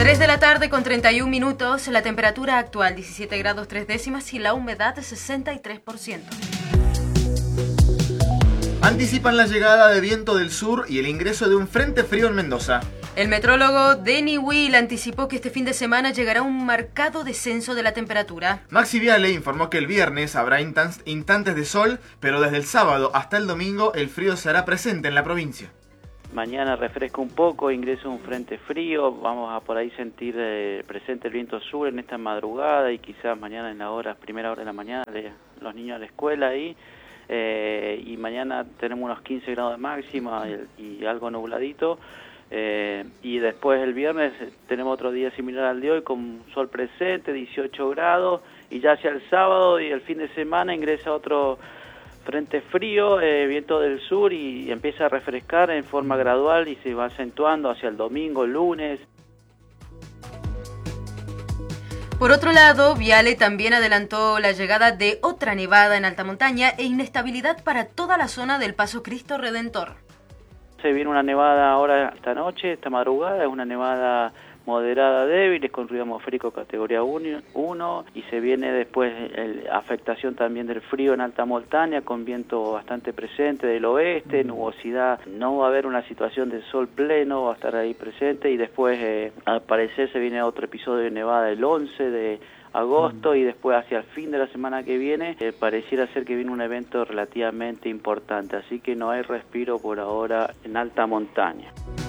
3 de la tarde con 31 minutos, la temperatura actual 17 grados 3 décimas y la humedad 63%. Anticipan la llegada de viento del sur y el ingreso de un frente frío en Mendoza. El metrólogo Denny Will anticipó que este fin de semana llegará un marcado descenso de la temperatura. Maxi Viale informó que el viernes habrá instantes de sol, pero desde el sábado hasta el domingo el frío se hará presente en la provincia. Mañana refresca un poco, ingresa un frente frío, vamos a por ahí sentir presente el viento sur en esta madrugada y quizás mañana en la primera hora de la mañana, los niños a la escuela ahí. Y mañana tenemos unos 15 grados de máxima y algo nubladito. Y después el viernes tenemos otro día similar al de hoy con sol presente, 18 grados, y ya hacia el sábado y el fin de semana ingresa otro frente frío, viento del sur y empieza a refrescar en forma gradual y se va acentuando hacia el domingo, lunes. Por otro lado, Viale también adelantó la llegada de otra nevada en alta montaña e inestabilidad para toda la zona del Paso Cristo Redentor. Se viene una nevada ahora esta noche, esta madrugada, es una nevada moderada débil, es con ruido atmosférico categoría 1 y se viene después afectación también del frío en alta montaña con viento bastante presente del oeste, nubosidad, no va a haber una situación de sol pleno, va a estar ahí presente y después al parecer se viene otro episodio de nevada el 11 de agosto y después hacia el fin de la semana que viene pareciera ser que viene un evento relativamente importante, así que no hay respiro por ahora en alta montaña.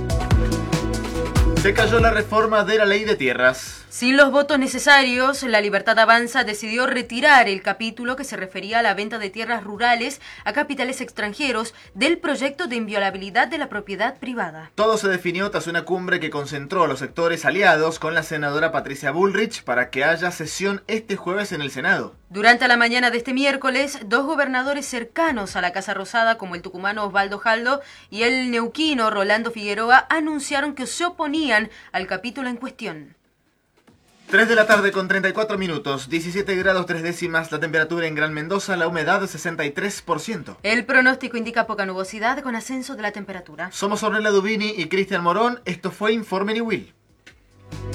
Se cayó la reforma de la ley de tierras. Sin los votos necesarios, La Libertad Avanza decidió retirar el capítulo que se refería a la venta de tierras rurales a capitales extranjeros del proyecto de inviolabilidad de la propiedad privada. Todo se definió tras una cumbre que concentró a los sectores aliados con la senadora Patricia Bullrich para que haya sesión este jueves en el Senado. Durante la mañana de este miércoles, dos gobernadores cercanos a la Casa Rosada, como el tucumano Osvaldo Jaldo y el neuquino Rolando Figueroa, anunciaron que se oponían al capítulo en cuestión. 3 de la tarde con 34 minutos, 17 grados 3 décimas la temperatura en Gran Mendoza, la humedad 63%. El pronóstico indica poca nubosidad con ascenso de la temperatura. Somos Ornella Dubini y Cristian Morón, esto fue Informe New Will.